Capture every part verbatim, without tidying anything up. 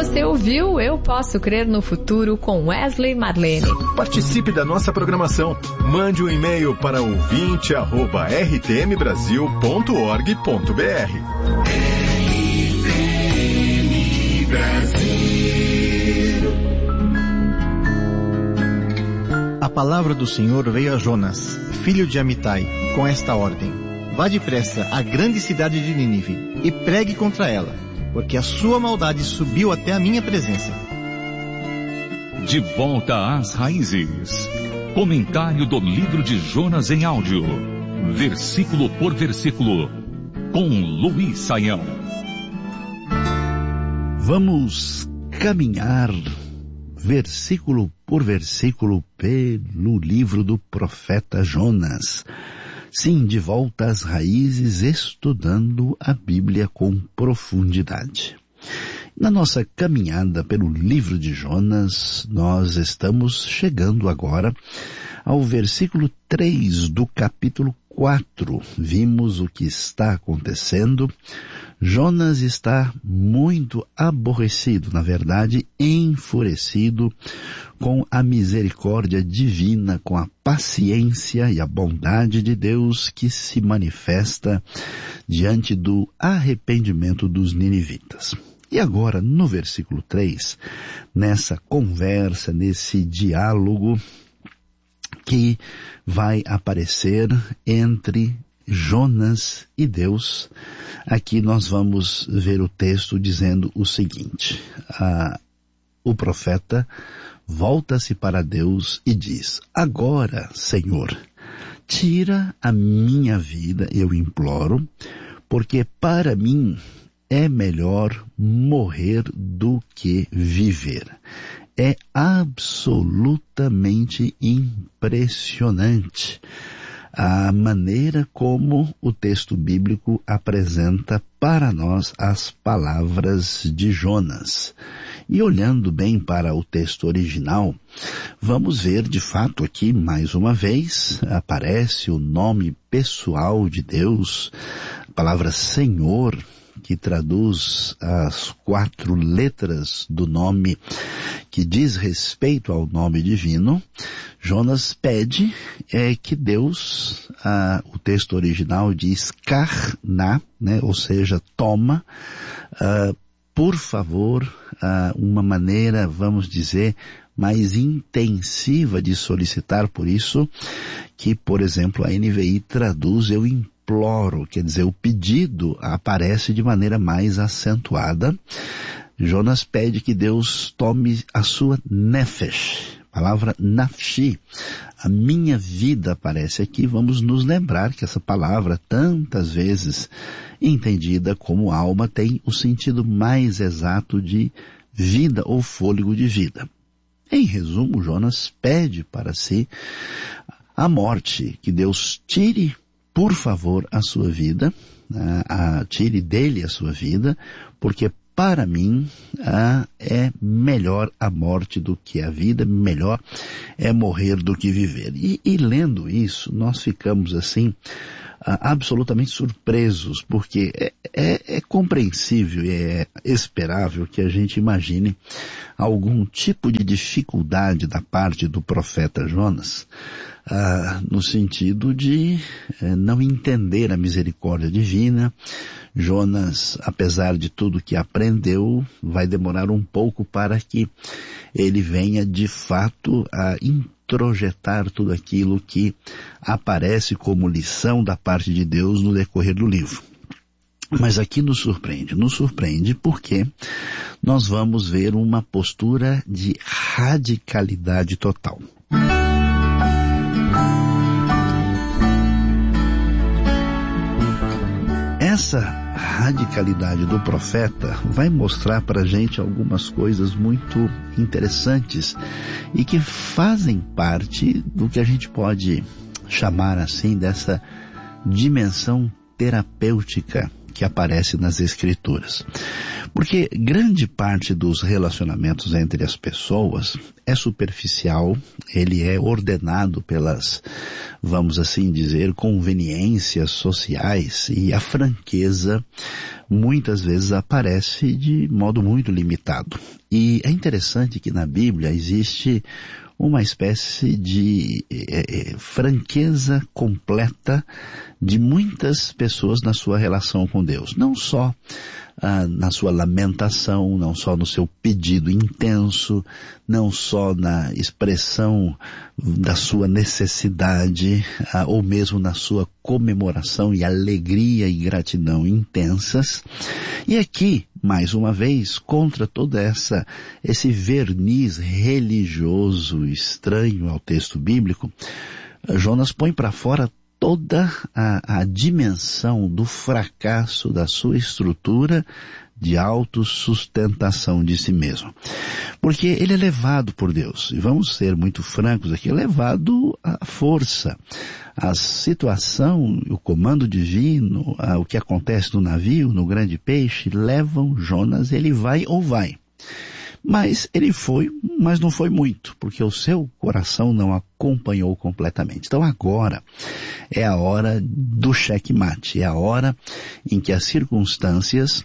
Você ouviu Eu Posso Crer no Futuro com Wesley Marlene. Participe da nossa programação. Mande um e-mail para ouvinte arroba r t m brasil ponto org ponto b r. R T M Brasil. A palavra do Senhor veio a Jonas, filho de Amitai, com esta ordem: vá depressa à grande cidade de Nínive e pregue contra ela, porque a sua maldade subiu até a minha presença. De volta às raízes. Comentário do livro de Jonas em áudio, versículo por versículo, com Luiz Saião. Vamos caminhar versículo por versículo pelo livro do profeta Jonas. Sim, de volta às raízes, estudando a Bíblia com profundidade. Na nossa caminhada pelo livro de Jonas, nós estamos chegando agora ao versículo três do capítulo quatro. Vimos o que está acontecendo. Jonas está muito aborrecido, na verdade, enfurecido com a misericórdia divina, com a paciência e a bondade de Deus que se manifesta diante do arrependimento dos ninivitas. E agora, no versículo três, nessa conversa, nesse diálogo que vai aparecer entre Jonas e Deus, aqui nós vamos ver o texto dizendo o seguinte: ah, o profeta volta-se para Deus e diz: agora, Senhor, tira a minha vida, eu imploro, porque para mim é melhor morrer do que viver. É absolutamente impressionante a maneira como o texto bíblico apresenta para nós as palavras de Jonas. E olhando bem para o texto original, vamos ver de fato aqui, mais uma vez, aparece o nome pessoal de Deus, a palavra Senhor, que traduz as quatro letras do nome que diz respeito ao nome divino. Jonas pede é, que Deus, ah, o texto original diz karna, né, ou seja, toma, ah, por favor, ah, uma maneira, vamos dizer, mais intensiva de solicitar. Por isso que, por exemplo, a N V I traduz eu imploro, quer dizer, o pedido aparece de maneira mais acentuada. Jonas pede que Deus tome a sua nefesh, palavra nafshi, a minha vida aparece aqui. Vamos nos lembrar que essa palavra, tantas vezes entendida como alma, tem o sentido mais exato de vida ou fôlego de vida. Em resumo, Jonas pede para si a morte, que Deus tire, por favor, a sua vida, a, a, tire dele a sua vida, porque para mim ah, é melhor a morte do que a vida, melhor é morrer do que viver. E, e lendo isso, nós ficamos assim, ah, absolutamente surpresos, porque é, é, é compreensível e é esperável que a gente imagine algum tipo de dificuldade da parte do profeta Jonas, ah, no sentido de eh, não entender a misericórdia divina. Jonas, apesar de tudo que aprendeu, vai demorar um pouco para que ele venha de fato a introjetar tudo aquilo que aparece como lição da parte de Deus no decorrer do livro. Mas aqui nos surpreende, nos surpreende porque nós vamos ver uma postura de radicalidade total. Essa radicalidade do profeta vai mostrar para a gente algumas coisas muito interessantes e que fazem parte do que a gente pode chamar assim dessa dimensão terapêutica que aparece nas Escrituras. Porque grande parte dos relacionamentos entre as pessoas é superficial, ele é ordenado pelas, vamos assim dizer, conveniências sociais, e a franqueza muitas vezes aparece de modo muito limitado. E é interessante que na Bíblia existe uma espécie de é, é, franqueza completa de muitas pessoas na sua relação com Deus. Não só ah, na sua lamentação, não só no seu pedido intenso, não só na expressão da sua necessidade, ah, ou mesmo na sua comemoração e alegria e gratidão intensas. E aqui, mais uma vez, contra toda essa, esse verniz religioso estranho ao texto bíblico, Jonas põe para fora toda a, a dimensão do fracasso da sua estrutura de autossustentação de si mesmo. Porque ele é levado por Deus, e vamos ser muito francos aqui, é levado à força. A situação, o comando divino, a, o que acontece no navio, no grande peixe, levam Jonas, ele vai ou vai. Mas ele foi, mas não foi muito, porque o seu coração não acompanhou completamente. Então agora é a hora do checkmate, é a hora em que as circunstâncias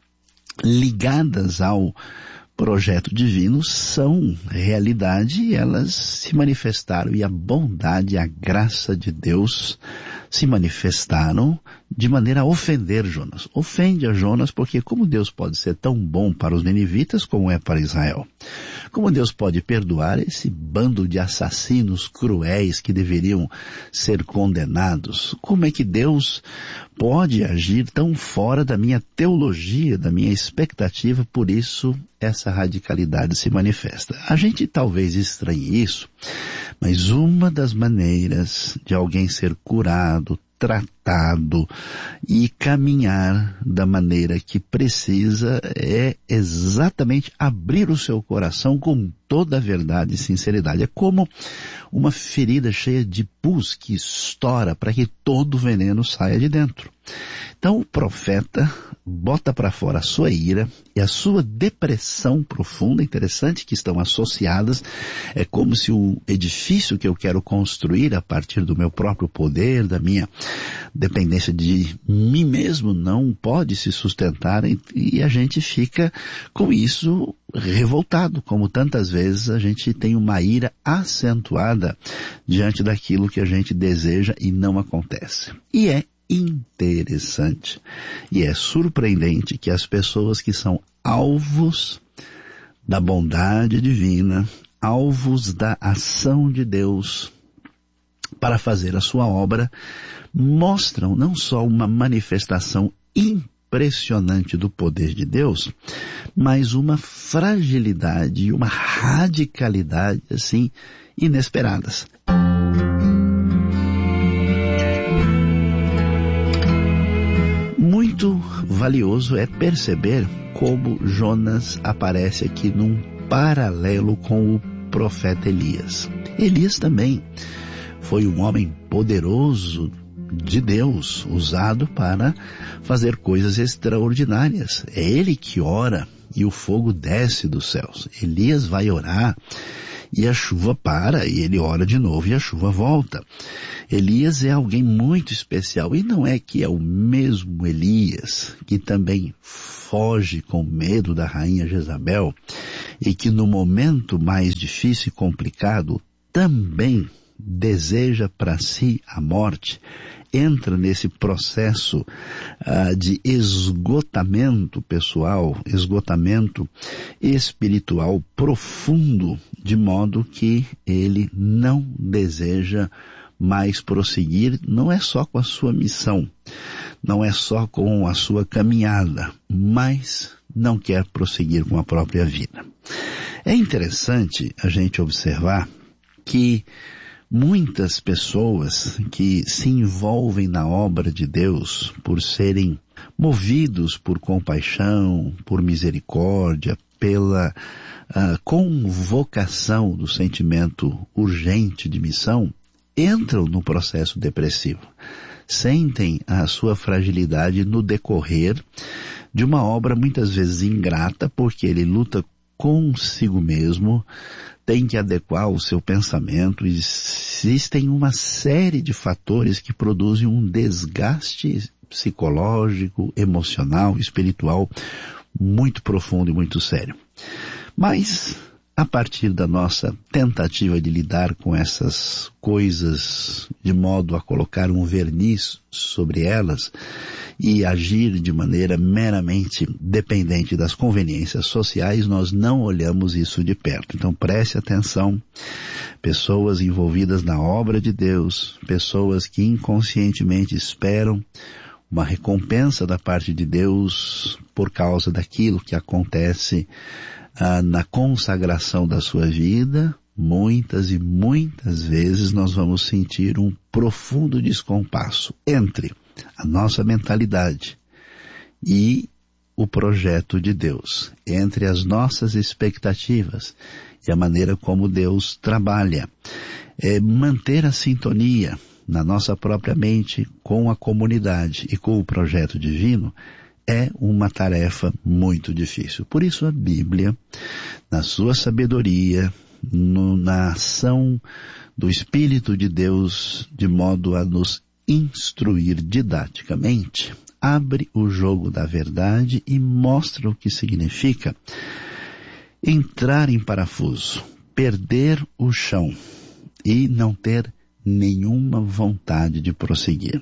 ligadas ao projeto divino são realidade, e elas se manifestaram, e a bondade e a graça de Deus se manifestaram de maneira a ofender Jonas. Ofende a Jonas porque como Deus pode ser tão bom para os ninivitas como é para Israel? Como Deus pode perdoar esse bando de assassinos cruéis que deveriam ser condenados? Como é que Deus pode agir tão fora da minha teologia, da minha expectativa? Por isso essa radicalidade se manifesta. A gente talvez estranhe isso, mas uma das maneiras de alguém ser curado, tratado e caminhar da maneira que precisa é exatamente abrir o seu coração com toda a verdade e sinceridade. É como uma ferida cheia de pus que estoura para que todo o veneno saia de dentro. Então o profeta bota para fora a sua ira e a sua depressão profunda. Interessante que estão associadas. É como se o edifício que eu quero construir a partir do meu próprio poder, da minha dependência de mim mesmo, não pode se sustentar, e a gente fica com isso revoltado, como tantas vezes a gente tem uma ira acentuada diante daquilo que a gente deseja e não acontece. E é interessante e é surpreendente que as pessoas que são alvos da bondade divina, alvos da ação de Deus para fazer a sua obra, mostram não só uma manifestação impressionante do poder de Deus, mas uma fragilidade e uma radicalidade assim inesperadas. Muito valioso é perceber como Jonas aparece aqui num paralelo com o profeta Elias. Elias também foi um homem poderoso de Deus, usado para fazer coisas extraordinárias. É ele que ora e o fogo desce dos céus. Elias vai orar e a chuva para, e ele ora de novo e a chuva volta. Elias é alguém muito especial, e não é que é o mesmo Elias que também foge com medo da rainha Jezabel e que no momento mais difícil e complicado também deseja para si a morte, entra nesse processo uh, de esgotamento pessoal, esgotamento espiritual profundo, de modo que ele não deseja mais prosseguir, não é só com a sua missão, não é só com a sua caminhada, mas não quer prosseguir com a própria vida. É interessante a gente observar que muitas pessoas que se envolvem na obra de Deus por serem movidos por compaixão, por misericórdia, pela uh, convocação do sentimento urgente de missão, entram no processo depressivo. Sentem a sua fragilidade no decorrer de uma obra muitas vezes ingrata, porque ele luta consigo mesmo, tem que adequar o seu pensamento. Existem uma série de fatores que produzem um desgaste psicológico, emocional, espiritual muito profundo e muito sério. Mas, a partir da nossa tentativa de lidar com essas coisas de modo a colocar um verniz sobre elas e agir de maneira meramente dependente das conveniências sociais, nós não olhamos isso de perto. Então preste atenção, pessoas envolvidas na obra de Deus, pessoas que inconscientemente esperam uma recompensa da parte de Deus por causa daquilo que acontece ah, na consagração da sua vida, muitas e muitas vezes nós vamos sentir um profundo descompasso entre a nossa mentalidade e o projeto de Deus, entre as nossas expectativas e a maneira como Deus trabalha. É manter a sintonia na nossa própria mente com a comunidade e com o projeto divino é uma tarefa muito difícil. Por isso a Bíblia, na sua sabedoria, no, na ação do Espírito de Deus, de modo a nos instruir didaticamente, abre o jogo da verdade e mostra o que significa entrar em parafuso, perder o chão e não ter nenhuma vontade de prosseguir.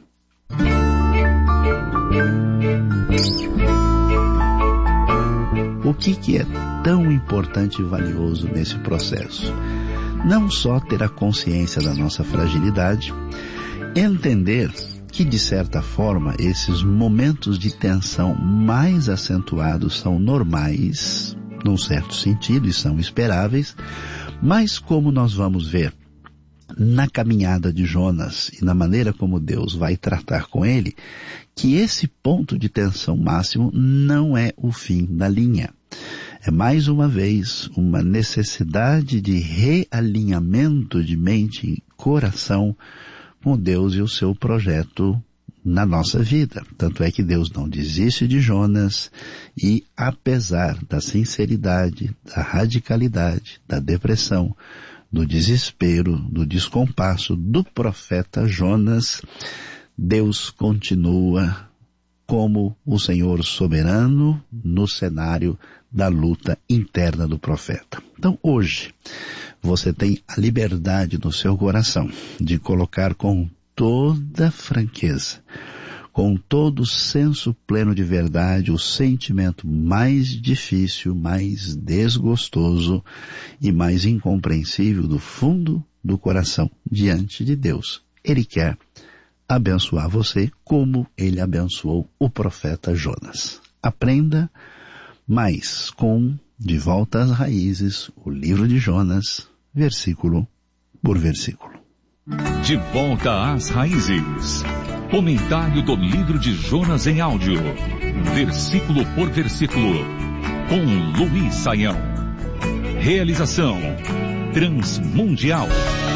O que, que é tão importante e valioso nesse processo? Não só ter a consciência da nossa fragilidade, entender que, de certa forma, esses momentos de tensão mais acentuados são normais, num certo sentido, e são esperáveis, mas como nós vamos ver na caminhada de Jonas e na maneira como Deus vai tratar com ele, que esse ponto de tensão máximo não é o fim da linha. É mais uma vez uma necessidade de realinhamento de mente e coração com Deus e o seu projeto na nossa vida. Tanto é que Deus não desiste de Jonas e, apesar da sinceridade, da radicalidade, da depressão, do desespero, do descompasso do profeta Jonas, Deus continua como o Senhor soberano no cenário da luta interna do profeta. Então hoje, você tem a liberdade no seu coração de colocar com toda franqueza, com todo o senso pleno de verdade, o sentimento mais difícil, mais desgostoso e mais incompreensível do fundo do coração diante de Deus. Ele quer abençoar você como ele abençoou o profeta Jonas. Aprenda mais com De Volta às Raízes, o livro de Jonas, versículo por versículo. De Volta às Raízes. Comentário do livro de Jonas em áudio, versículo por versículo, com Luiz Saião. Realização Transmundial.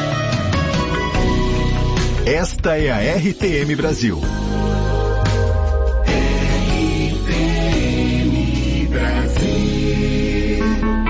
Esta é a R T M Brasil. R T M Brasil.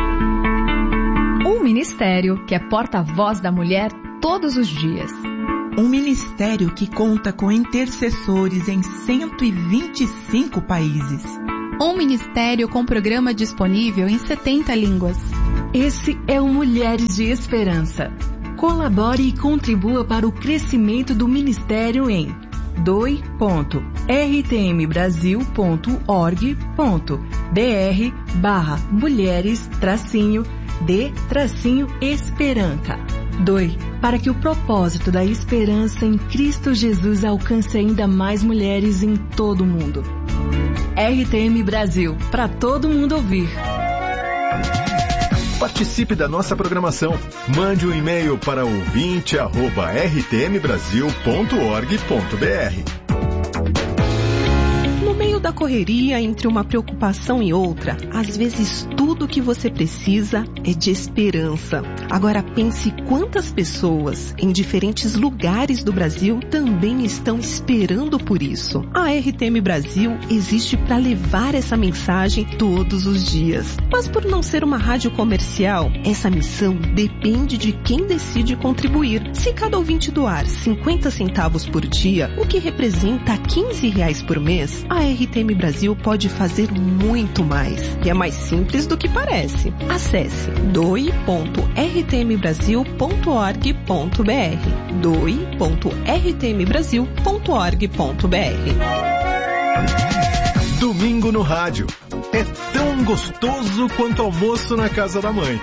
Um ministério que é porta-voz da mulher todos os dias. Um ministério que conta com intercessores em cento e vinte e cinco países. Um ministério com programa disponível em setenta línguas. Esse é o Mulheres de Esperança. Colabore e contribua para o crescimento do ministério em doe ponto r t m brasil ponto org ponto b r barra mulheres tracinho de tracinho esperança. Doe para que o propósito da esperança em Cristo Jesus alcance ainda mais mulheres em todo o mundo. R T M Brasil, para todo mundo ouvir. Participe da nossa programação. Mande um e-mail para ouvinte arroba r t m brasil ponto org ponto b r. da correria, entre uma preocupação e outra, às vezes tudo o que você precisa é de esperança. Agora pense quantas pessoas em diferentes lugares do Brasil também estão esperando por isso. A R T M Brasil existe para levar essa mensagem todos os dias. Mas por não ser uma rádio comercial, essa missão depende de quem decide contribuir. Se cada ouvinte doar cinquenta centavos por dia, o que representa quinze reais por mês, a R T M Brasil pode fazer muito mais. E é mais simples do que parece. Acesse doe ponto r t m brasil ponto org ponto b r doe ponto r t m brasil ponto org ponto b r. Domingo no rádio. É tão gostoso quanto almoço na casa da mãe.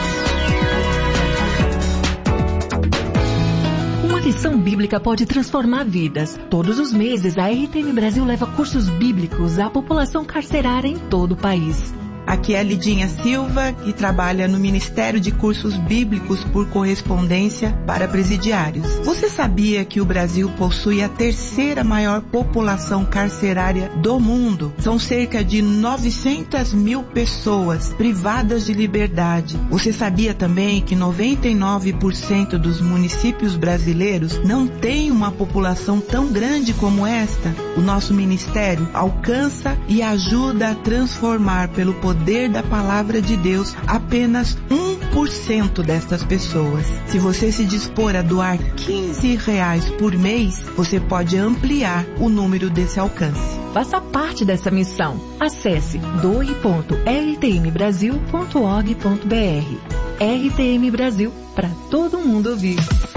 Uma lição bíblica pode transformar vidas. Todos os meses, a R T M Brasil leva cursos bíblicos à população carcerária em todo o país. Aqui é a Lidinha Silva, que trabalha no Ministério de Cursos Bíblicos por Correspondência para Presidiários. Você sabia que o Brasil possui a terceira maior população carcerária do mundo? São cerca de novecentas mil pessoas privadas de liberdade. Você sabia também que noventa e nove por cento dos municípios brasileiros não têm uma população tão grande como esta? O nosso ministério alcança e ajuda a transformar pelo poder poder da palavra de Deus apenas um por cento destas pessoas. Se você se dispor a doar quinze reais por mês, você pode ampliar o número desse alcance. Faça parte dessa missão. Acesse doe ponto r t m brasil ponto org ponto b r. R T M Brasil, para todo mundo ouvir.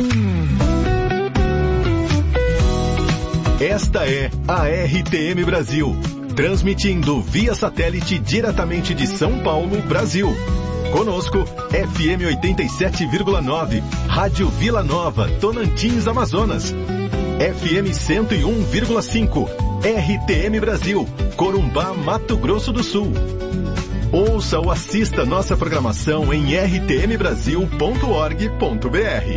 Esta é a R T M Brasil, transmitindo via satélite diretamente de São Paulo, Brasil. Conosco, F M oitenta e sete vírgula nove, Rádio Vila Nova, Tonantins, Amazonas. F M cento e um vírgula cinco, R T M Brasil, Corumbá, Mato Grosso do Sul. Ouça ou assista nossa programação em r t m brasil ponto org ponto b r.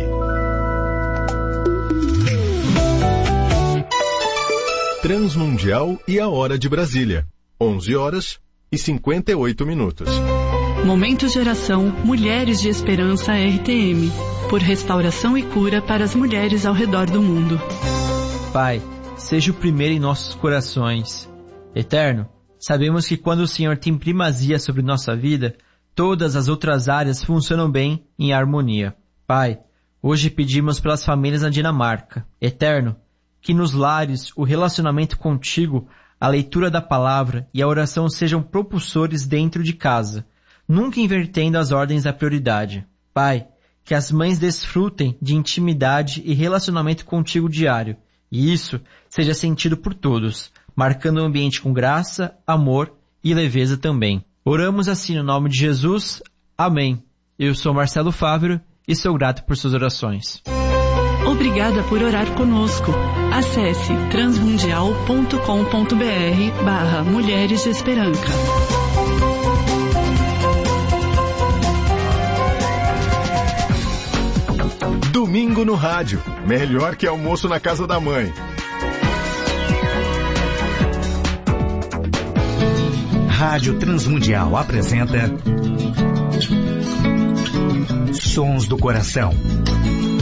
Transmundial e a Hora de Brasília. onze horas e cinquenta e oito minutos. Momento Geração Mulheres de Esperança R T M. Por restauração e cura para as mulheres ao redor do mundo. Pai, seja o primeiro em nossos corações. Eterno, sabemos que quando o Senhor tem primazia sobre nossa vida, todas as outras áreas funcionam bem em harmonia. Pai, hoje pedimos pelas famílias na Dinamarca. Eterno, que nos lares o relacionamento contigo, a leitura da palavra e a oração sejam propulsores dentro de casa, nunca invertendo as ordens da prioridade. Pai, que as mães desfrutem de intimidade e relacionamento contigo diário, e isso seja sentido por todos, marcando o ambiente com graça, amor e leveza também. Oramos assim no nome de Jesus. Amém. Eu sou Marcelo Fávero e sou grato por suas orações. Obrigada por orar conosco. Acesse transmundial ponto com ponto b r barra Mulheres de Esperança. Domingo no rádio. Melhor que almoço na casa da mãe. Rádio Transmundial apresenta Sons do Coração.